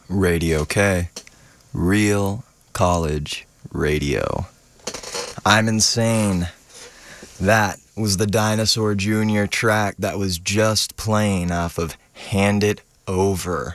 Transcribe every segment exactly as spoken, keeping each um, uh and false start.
Radio K, real college radio. I'm insane. That was the Dinosaur Junior track that was just playing off of Hand It Over.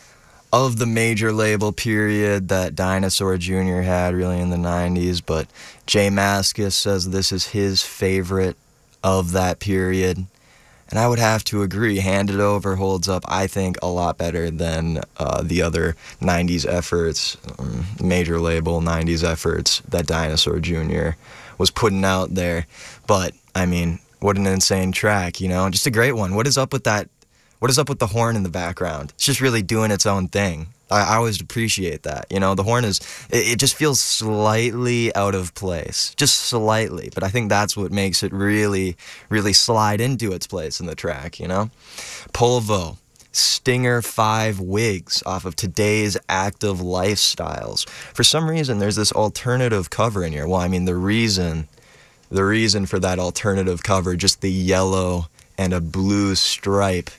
Of the major label period that Dinosaur Junior had really in the nineties, but Jay Mascis says this is his favorite of that period. And I would have to agree, Hand It Over holds up, I think, a lot better than uh, the other nineties efforts, um, major label nineties efforts that Dinosaur Junior was putting out there. But, I mean, what an insane track, you know? Just a great one. What is up with that? What is up with the horn in the background? It's just really doing its own thing. I, I always appreciate that. You know, the horn is, it, it just feels slightly out of place. Just slightly. But I think that's what makes it really, really slide into its place in the track, you know? Polvo, Stinger five Wigs off of Today's Active Lifestyles. For some reason, there's this alternative cover in here. Well, I mean, the reason, the reason for that alternative cover, just the yellow and a blue stripe,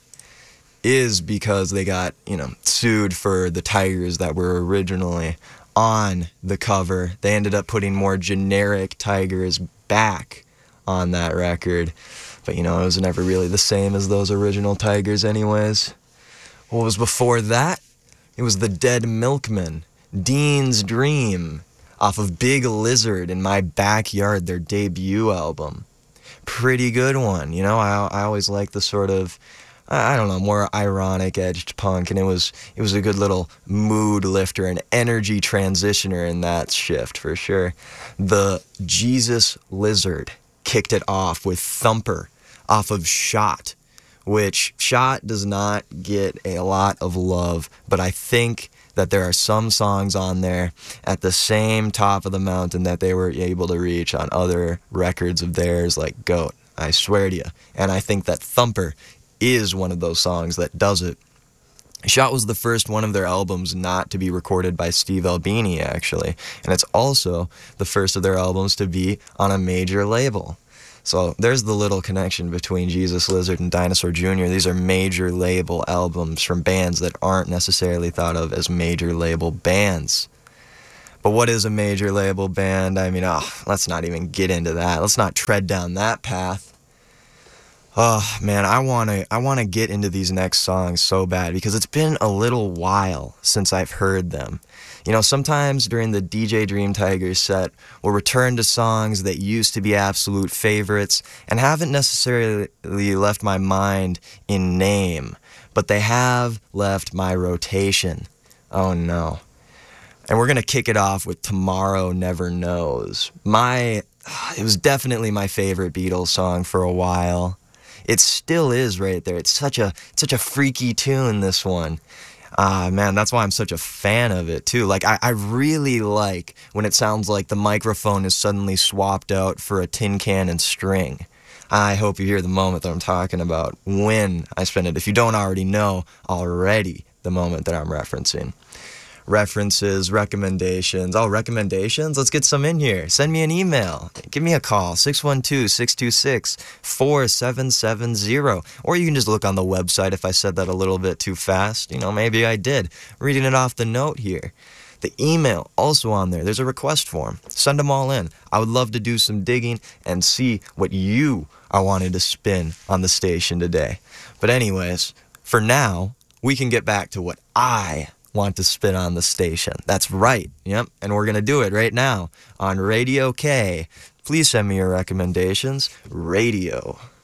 is because they got, you know, sued for the tigers that were originally on the cover. They ended up putting more generic tigers back on that record. But, you know, it was never really the same as those original tigers anyways. What was before that? It was the Dead Milkmen, Dean's Dream, off of Big Lizard in My Backyard, their debut album. Pretty good one, you know, I, I always like the sort of, I don't know, more ironic edged punk, and it was it was a good little mood lifter, an energy transitioner in that shift for sure. The Jesus Lizard kicked it off with Thumper off of Shot, which Shot does not get a lot of love, but I think that there are some songs on there at the same top of the mountain that they were able to reach on other records of theirs like Goat, I swear to you. And I think that Thumper is one of those songs that does it. Shot was the first one of their albums not to be recorded by Steve Albini, actually, and it's also the first of their albums to be on a major label. So there's the little connection between Jesus Lizard and Dinosaur Junior These are major label albums from bands that aren't necessarily thought of as major label bands. But what is a major label band? I mean, oh, let's not even get into that. Let's not tread down that path. Oh, man, I want to I want to get into these next songs so bad because it's been a little while since I've heard them. You know, sometimes during the D J Dream Tigers set, we'll return to songs that used to be absolute favorites and haven't necessarily left my mind in name, but they have left my rotation. Oh, no. And we're going to kick it off with Tomorrow Never Knows. My, it was definitely my favorite Beatles song for a while. It still is right there. It's such a such a freaky tune, this one. Ah, man, that's why I'm such a fan of it, too. Like, I, I really like when it sounds like the microphone is suddenly swapped out for a tin can and string. I hope you hear the moment that I'm talking about when I spin it. If you don't already know already the moment that I'm referencing. References, recommendations. Oh, recommendations? Let's get some in here. Send me an email. Give me a call, six one two, six two six, four seven seven zero. Or you can just look on the website if I said that a little bit too fast. You know, maybe I did. Reading it off the note here. The email also on there. There's a request form. Send them all in. I would love to do some digging and see what you are wanting to spin on the station today. But anyways, for now, we can get back to what I want to spin on the station. That's right. Yep. And we're going to do it right now on Radio K. Please send me your recommendations. Radio.